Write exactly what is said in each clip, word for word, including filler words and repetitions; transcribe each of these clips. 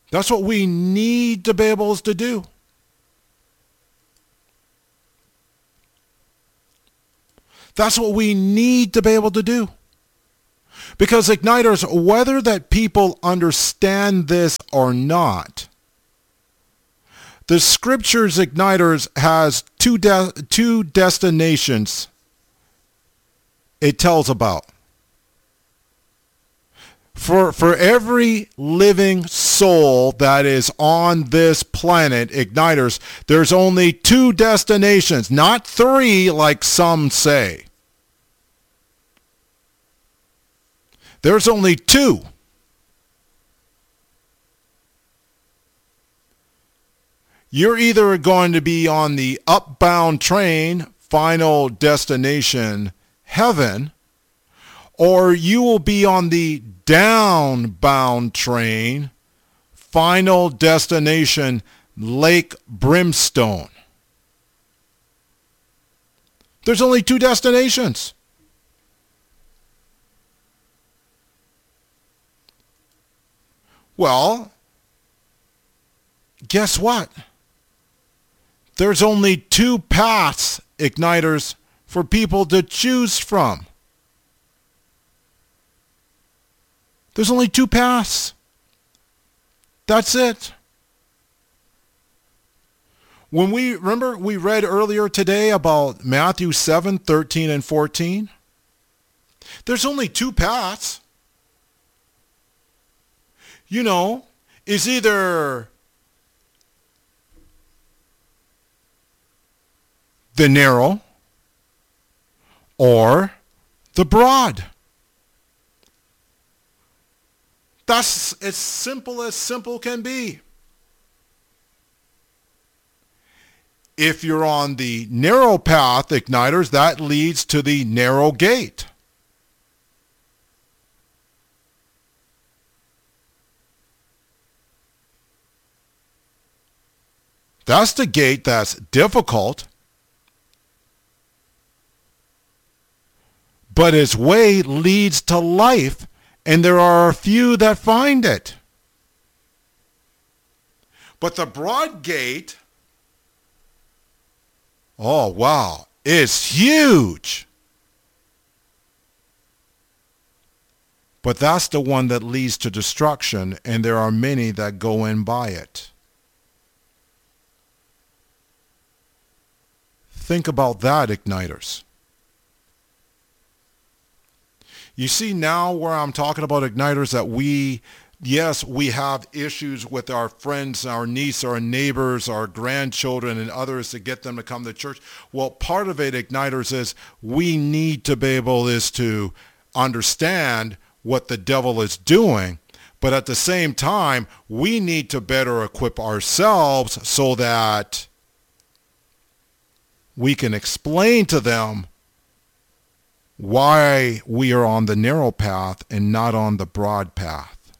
That's what we need to be able to do. That's what we need to be able to do. Because igniters, whether that people understand this or not, the scriptures igniters has two de- two destinations it tells about. For for every living soul that is on this planet, igniters, there's only two destinations, not three like some say. There's only two. You're either going to be on the upbound train, final destination, heaven, or you will be on the downbound train, final destination, Lake Brimstone. There's only two destinations. Well, guess what? There's only two paths, igniters, for people to choose from. There's only two paths. That's it. When we, remember we read earlier today about Matthew seven, thirteen and fourteen? There's only two paths. You know, is either the narrow or the broad. That's as simple as simple can be. If you're on the narrow path, igniters, that leads to the narrow gate. That's the gate that's difficult, but its way leads to life, and there are a few that find it. But the broad gate, oh wow, is huge. But that's the one that leads to destruction, and there are many that go in by it. Think about that, igniters. You see now where I'm talking about, igniters, that we, yes, we have issues with our friends, our niece, our neighbors, our grandchildren, and others to get them to come to church. Well, part of it, igniters, is we need to be able is to understand what the devil is doing. But at the same time, we need to better equip ourselves so that we can explain to them why we are on the narrow path and not on the broad path.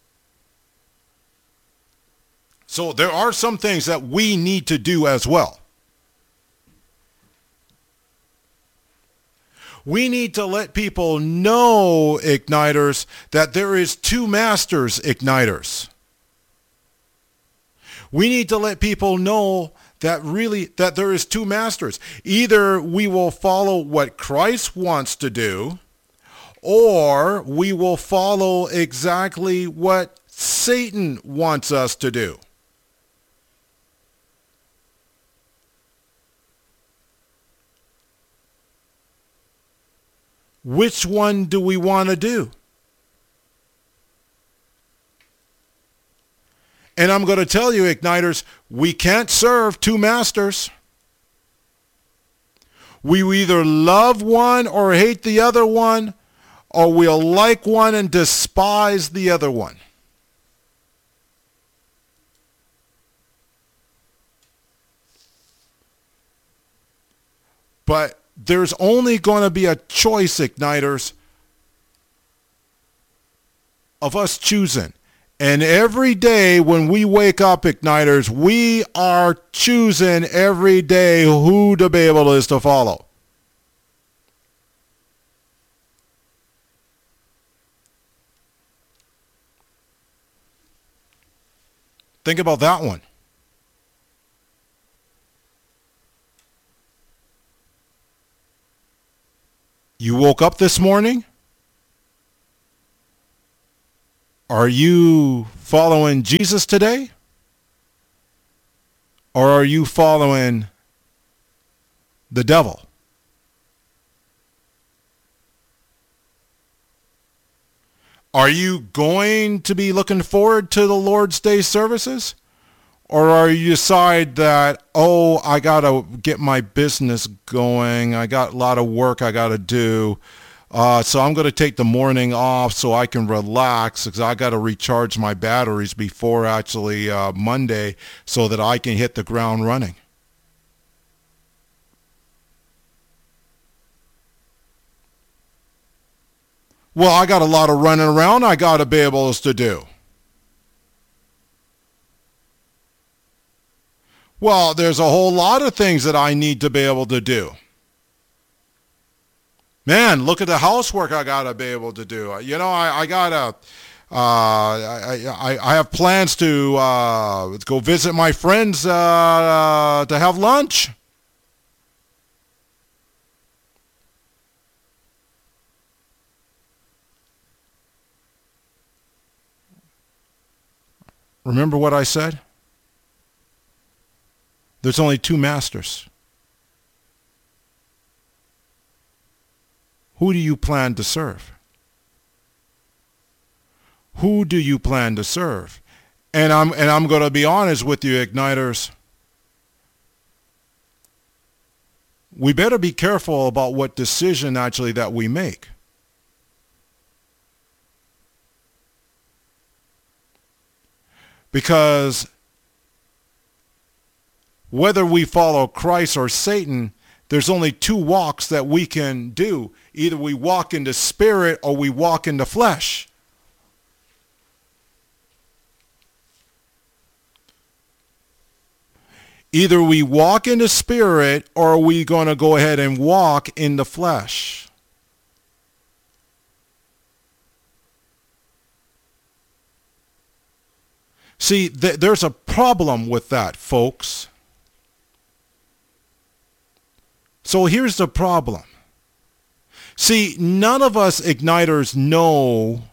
So there are some things that we need to do as well. We need to let people know, igniters, that there is two masters, igniters. We need to let people know that really, that there is two masters. Either we will follow what Christ wants to do, or we will follow exactly what Satan wants us to do. Which one do we want to do? And I'm going to tell you, igniters, we can't serve two masters. We either love one or hate the other one, or we'll like one and despise the other one. But there's only going to be a choice, igniters, of us choosing. And every day when we wake up, igniters, we are choosing every day who to be able is to follow. Think about that one. You woke up this morning? Are you following Jesus today? Or are you following the devil? Are you going to be looking forward to the Lord's Day services? Or are you decide that, oh, I got to get my business going. I got a lot of work I got to do. Uh, so I'm going to take the morning off so I can relax because I got to recharge my batteries before actually uh, Monday so that I can hit the ground running. Well, I got a lot of running around I got to be able to do. Well, there's a whole lot of things that I need to be able to do. Man, look at the housework I got to be able to do. You know, I, I got to, uh, I, I, I have plans to uh, go visit my friends uh, to have lunch. Remember what I said? There's only two masters. Who do you plan to serve? Who do you plan to serve? And I'm and I'm going to be honest with you, Igniters. We better be careful about what decision actually that we make. Because whether we follow Christ or Satan, there's only two walks that we can do. Either we walk in the spirit or we walk in the flesh. Either we walk in the spirit or are we going to go ahead and walk in the flesh? See, th- there's a problem with that, folks. So here's the problem. See, none of us Igniters know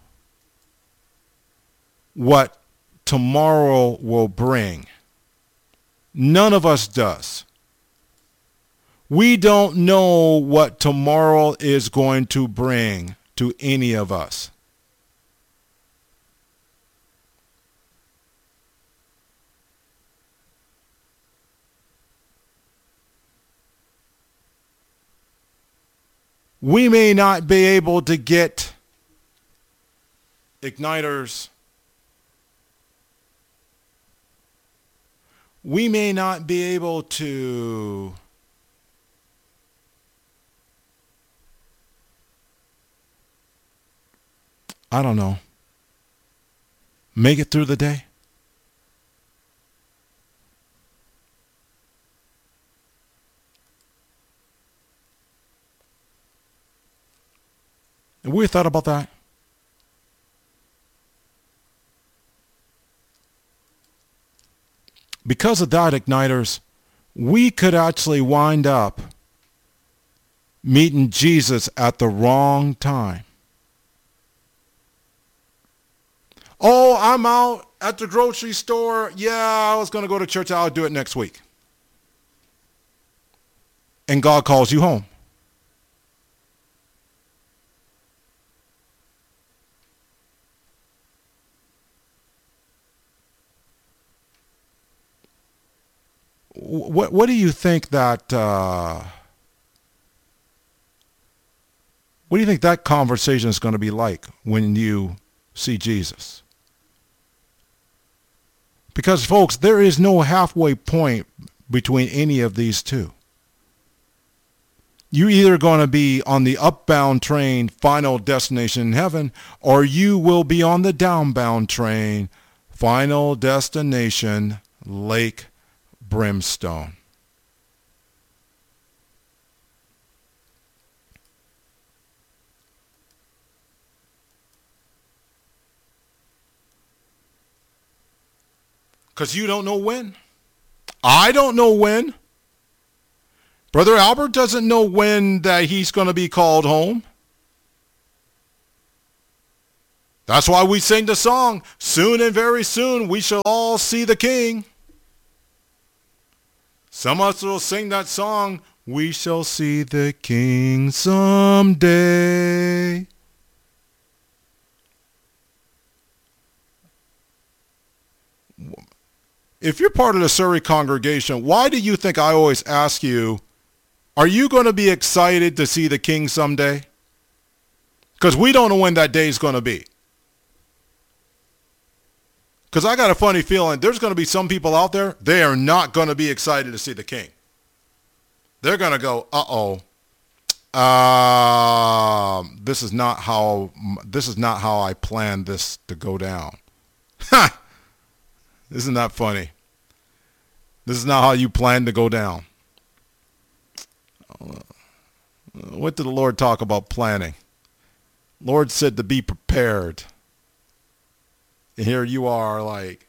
what tomorrow will bring. None of us does. We don't know what tomorrow is going to bring to any of us. We may not be able to get Igniters. We may not be able to I don't know, make it through the day. Have we thought about that? Because of that, Igniters, we could actually wind up meeting Jesus at the wrong time. Oh, I'm out at the grocery store. Yeah, I was going to go to church. I'll do it next week. And God calls you home. What what do you think that uh, what do you think that conversation is going to be like when you see Jesus? Because folks, there is no halfway point between any of these two. You're either going to be on the upbound train, final destination in heaven, or you will be on the downbound train, final destination, lake brimstone. Because you don't know when. I don't know when. Brother Albert doesn't know when that he's going to be called home. That's why we sing the song, soon and very soon we shall all see the King. Some of us will sing that song, we shall see the King someday. If you're part of the Surrey congregation, why do you think I always ask you, are you going to be excited to see the King someday? Because we don't know when that day is going to be. Because I got a funny feeling there's going to be some people out there, they are not going to be excited to see the King. They're going to go, uh-oh, uh, this is not how this is not how I planned this to go down. Ha! Isn't that funny? This is not how you planned to go down. What did the Lord talk about planning? Lord said to be prepared. And here you are like,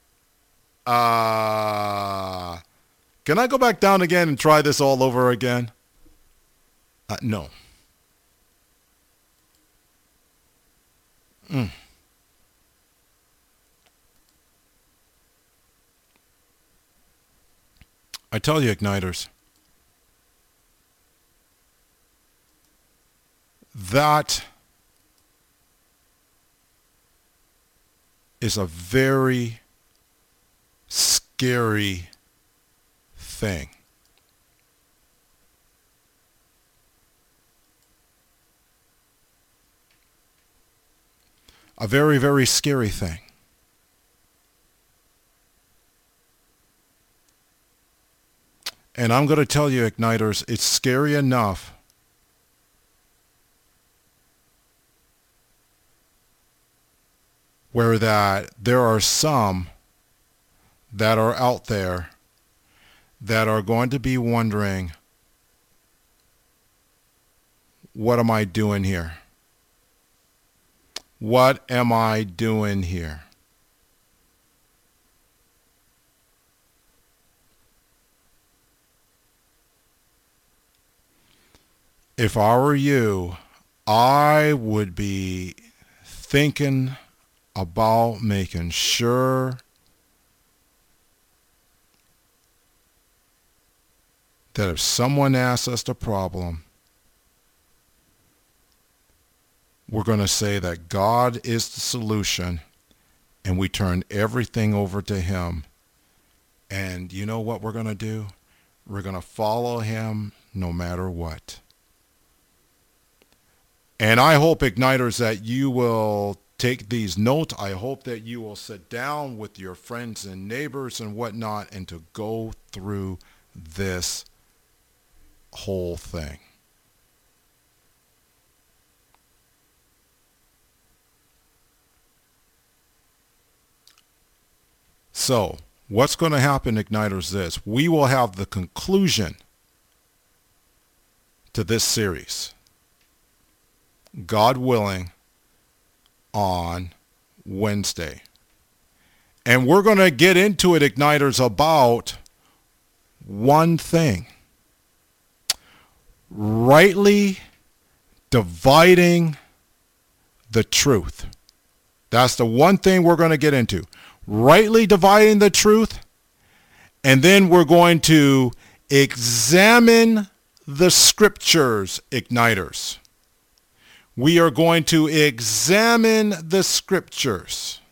uh, can I go back down again and try this all over again? Uh, no. Mm. I tell you, Igniters, that is a very scary thing. A very, very scary thing. And I'm going to tell you, Igniters, it's scary enough where that there are some that are out there that are going to be wondering, what am I doing here? What am I doing here? If I were you, I would be thinking about making sure that if someone asks us the problem, we're going to say that God is the solution and we turn everything over to him. And you know what we're going to do? We're going to follow him no matter what. And I hope, Igniters, that you will take these notes. I hope that you will sit down with your friends and neighbors and whatnot and to go through this whole thing. So, what's going to happen, Igniters, is this. We will have the conclusion to this series, God willing, on Wednesday. And we're going to get into it, Igniters, about one thing. Rightly dividing the truth. That's the one thing we're going to get into. Rightly dividing the truth. And then we're going to examine the scriptures, Igniters. We are going to examine the scriptures.